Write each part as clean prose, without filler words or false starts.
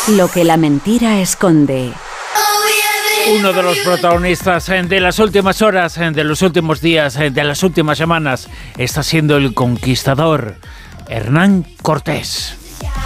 Lo que la mentira esconde. Uno de los protagonistas de las últimas horas, de los últimos días, de las últimas semanas, está siendo el conquistador Hernán Cortés.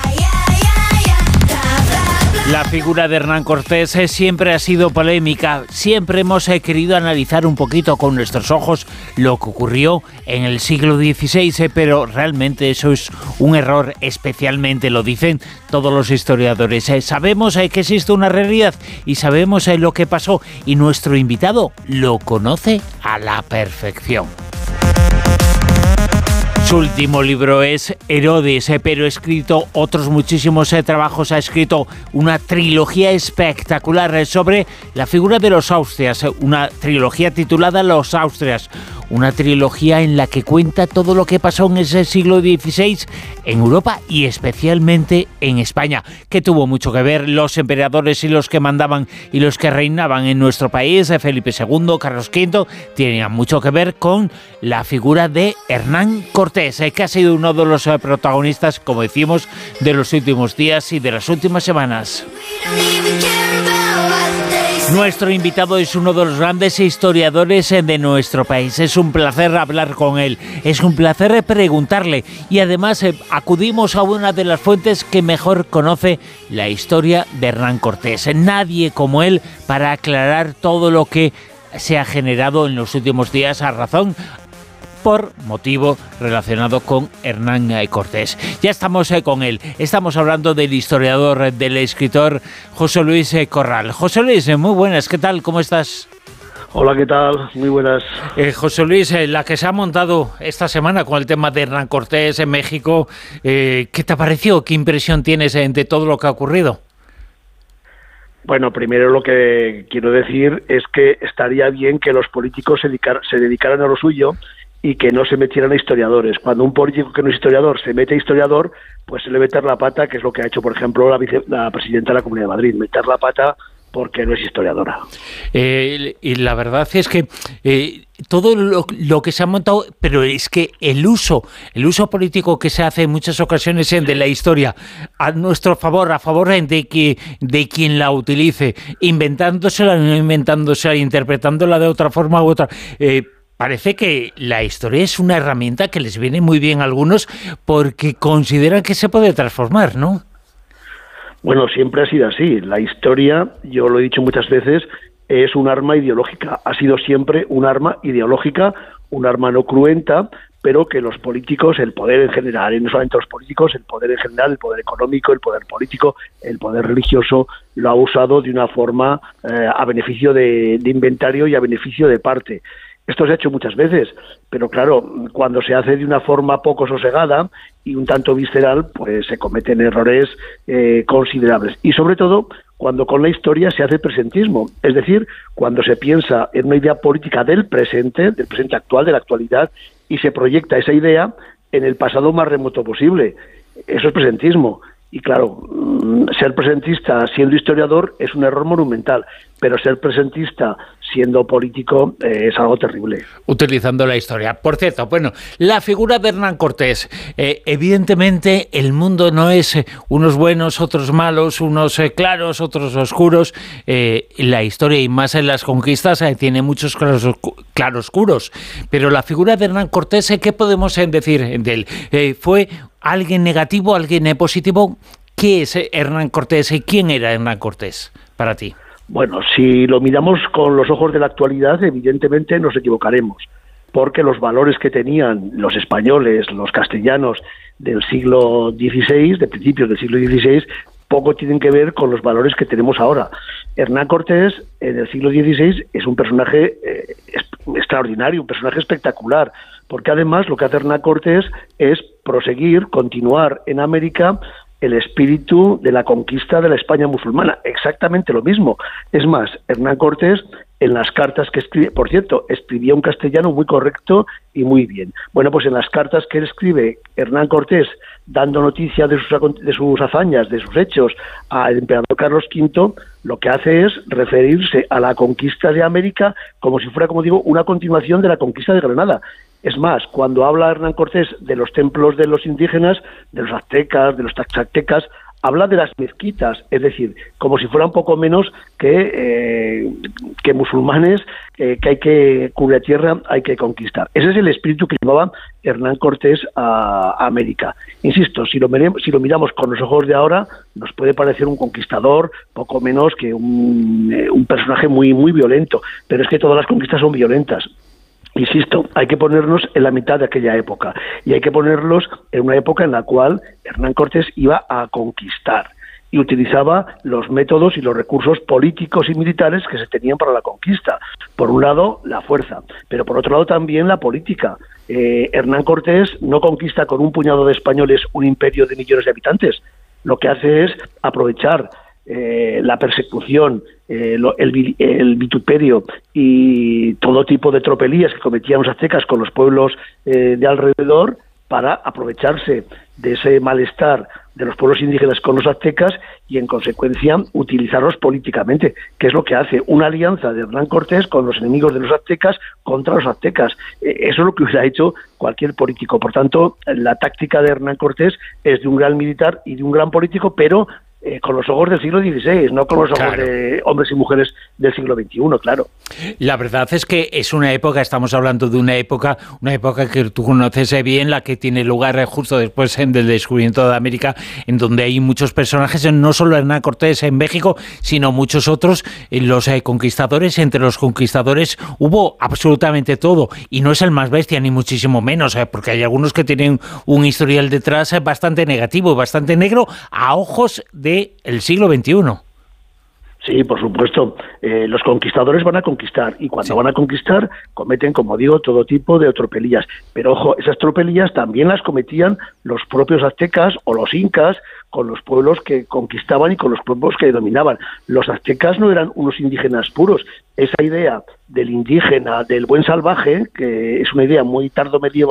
La figura de Hernán Cortés siempre ha sido polémica. Siempre hemos querido analizar un poquito con nuestros ojos lo que ocurrió en el siglo XVI, pero realmente eso es un error, especialmente lo dicen todos los historiadores. Sabemos que existe una realidad y sabemos lo que pasó, y nuestro invitado lo conoce a la perfección. Su último libro es Herodes, pero ha escrito otros muchísimos trabajos. Ha escrito una trilogía espectacular sobre la figura de los Austrias, una trilogía titulada Los Austrias, una trilogía en la que cuenta todo lo que pasó en ese siglo XVI en Europa y especialmente en España, que tuvo mucho que ver los emperadores y los que mandaban y los que reinaban en nuestro país. Felipe II, Carlos V, tenían mucho que ver con la figura de Hernán Cortés, que ha sido uno de los protagonistas, como decimos, de los últimos días y de las últimas semanas. Nuestro invitado es uno de los grandes historiadores de nuestro país. Es un placer hablar con él, es un placer preguntarle, y además acudimos a una de las fuentes que mejor conoce la historia de Hernán Cortés. Nadie como él para aclarar todo lo que se ha generado en los últimos días a razón, por motivo relacionado con Hernán Cortés. Ya estamos con él. Estamos hablando del historiador, del escritor José Luis Corral. José Luis, muy buenas. ¿Qué tal? ¿Cómo estás? Hola, ¿qué tal? Muy buenas. José Luis, la que se ha montado esta semana con el tema de Hernán Cortés en México, ¿qué te pareció? ¿Qué impresión tienes de todo lo que ha ocurrido? Bueno, primero lo que quiero decir es que estaría bien que los políticos se dedicaran a lo suyo y que no se metieran a historiadores. Cuando un político que no es historiador se mete a historiador, pues se le meter la pata, que es lo que ha hecho, por ejemplo, la presidenta de la Comunidad de Madrid, meter la pata porque no es historiadora. Y la verdad es que todo lo que se ha montado, pero es que el uso político que se hace en muchas ocasiones de la historia a nuestro favor, a favor de quien la utilice, inventándosela, no inventándosela, interpretándola de otra forma u otra. Parece que la historia es una herramienta que les viene muy bien a algunos porque consideran que se puede transformar, ¿no? Bueno, siempre ha sido así. La historia, yo lo he dicho muchas veces, es un arma ideológica. Ha sido siempre un arma ideológica, un arma no cruenta, pero que los políticos, el poder en general, y no solamente los políticos, el poder en general, el poder económico, el poder político, el poder religioso, lo ha usado de una forma a beneficio de inventario y a beneficio de parte. Esto se ha hecho muchas veces, pero claro, cuando se hace de una forma poco sosegada y un tanto visceral, pues se cometen errores considerables. Y sobre todo, cuando con la historia se hace presentismo, es decir, cuando se piensa en una idea política del presente actual, de la actualidad, y se proyecta esa idea en el pasado más remoto posible. Eso es presentismo. Y claro, ser presentista siendo historiador es un error monumental, pero ser presentista siendo político es algo terrible. Utilizando la historia. Por cierto, bueno, la figura de Hernán Cortés, evidentemente el mundo no es unos buenos, otros malos, unos claros, otros oscuros. La historia, y más en las conquistas, tiene muchos claroscuros. Pero la figura de Hernán Cortés, ¿qué podemos decir de él? ¿Fue alguien negativo, alguien positivo? ¿Qué es Hernán Cortés y quién era Hernán Cortés para ti? Bueno, si lo miramos con los ojos de la actualidad, evidentemente nos equivocaremos, porque los valores que tenían los españoles, los castellanos del siglo XVI, de principios del siglo XVI, poco tienen que ver con los valores que tenemos ahora. Hernán Cortés, en el siglo XVI, es un personaje extraordinario, un personaje espectacular, porque además lo que hace Hernán Cortés es proseguir, continuar en América el espíritu de la conquista de la España musulmana, exactamente lo mismo. Es más, Hernán Cortés, en las cartas que escribe, por cierto, escribía un castellano muy correcto y muy bien. Bueno, pues en las cartas que él escribe, Hernán Cortés, dando noticia de sus hazañas, de sus hechos, al emperador Carlos V, lo que hace es referirse a la conquista de América como si fuera, como digo, una continuación de la conquista de Granada. Es más, cuando habla Hernán Cortés de los templos de los indígenas, de los aztecas, de los taxaltecas, Habla de las mezquitas, es decir, como si fueran poco menos que musulmanes que hay que cubrir tierra, hay que conquistar. Ese es el espíritu que llevaba Hernán Cortés a América. Insisto, si lo miramos con los ojos de ahora, nos puede parecer un conquistador, poco menos que un personaje muy, muy violento, pero es que todas las conquistas son violentas. Insisto, hay que ponernos en la mitad de aquella época y hay que ponerlos en una época en la cual Hernán Cortés iba a conquistar y utilizaba los métodos y los recursos políticos y militares que se tenían para la conquista. Por un lado, la fuerza, pero por otro lado también la política. Hernán Cortés no conquista con un puñado de españoles un imperio de millones de habitantes. Lo que hace es aprovechar la persecución, el vituperio y todo tipo de tropelías que cometían los aztecas con los pueblos de alrededor para aprovecharse de ese malestar de los pueblos indígenas con los aztecas y, en consecuencia, utilizarlos políticamente, que es lo que hace una alianza de Hernán Cortés con los enemigos de los aztecas contra los aztecas. Eso es lo que hubiera hecho cualquier político. Por tanto, la táctica de Hernán Cortés es de un gran militar y de un gran político, pero con los ojos del siglo XVI, no con los ojos de hombres y mujeres del siglo XXI, claro. La verdad es que es una época, estamos hablando de una época que tú conoces bien, la que tiene lugar justo después del descubrimiento de América, en donde hay muchos personajes, no solo Hernán Cortés en México, sino muchos otros, los conquistadores. Entre los conquistadores hubo absolutamente todo, y no es el más bestia, ni muchísimo menos, porque hay algunos que tienen un historial detrás bastante negativo, bastante negro, a ojos del siglo XXI. Sí, por supuesto. Los conquistadores van a conquistar y cuando van a conquistar cometen, como digo, todo tipo de tropelías. Pero ojo, esas tropelías también las cometían los propios aztecas o los incas con los pueblos que conquistaban y con los pueblos que dominaban. Los aztecas no eran unos indígenas puros. Esa idea del indígena, del buen salvaje, que es una idea muy tardomedieval,